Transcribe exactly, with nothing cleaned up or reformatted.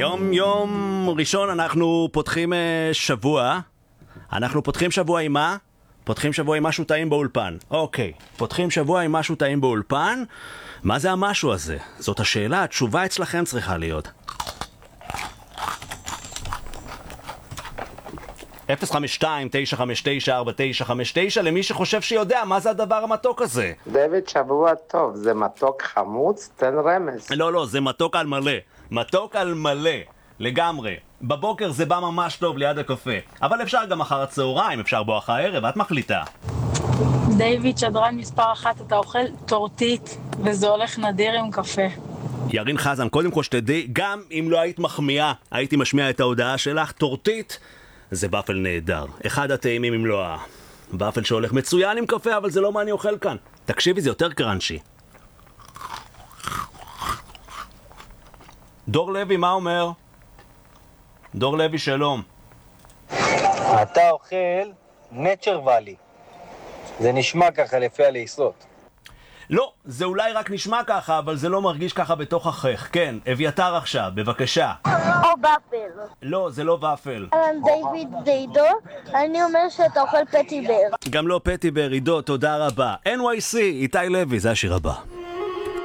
היום יום ראשון, אנחנו פותחים שבוע. אנחנו פותחים שבוע עם מה? פותחים שבוע עם משהו טעים באולפן. אוקיי, פותחים שבוע עם משהו טעים באולפן. מה זה המשהו הזה? זאת השאלה, התשובה אצלכם צריכה להיות. אפס חמש שתיים תשע חמש תשע ארבע תשע חמש תשע למי שחושב שיודע מה זה הדבר המתוק הזה. דוד, שבוע טוב, זה מתוק חמוץ? תן רמז. לא, לא, זה מתוק על מלא. מתוק על מלא, לגמרי. בבוקר זה בא ממש טוב ליד הקפה, אבל אפשר גם אחר הצהריים, אפשר בואכה הערב, את מחליטה. דיוויד, שדרן מספר אחת, אתה אוכל טורטית וזה הולך נדיר עם קפה. ירין חזן, קודם כל שתדעי, גם אם לא היית מחמיאה, הייתי משמיע את ההודעה שלך. טורטית זה באפל נהדר, אחד הטעימים אם לא הבאפל שהולך מצוין עם קפה, אבל זה לא מה אני אוכל כאן. תקשיבי, זה יותר קרנצ'י. דור לוי, מה אומר? דור לוי, שלום. אתה אוכל נצ'ר ואלי. זה נשמע ככה לפי הלעיסות. לא, זה אולי רק נשמע ככה, אבל זה לא מרגיש ככה בתוך החך. כן, אביתר עכשיו, בבקשה. או באפל. לא, זה לא ואפל. דיוויד ועידו, אני אומר שאתה אוכל פטיבר. גם לא פטיבר, עידו, תודה רבה. אן וואי סי, איתי לוי, זה השיר הבא.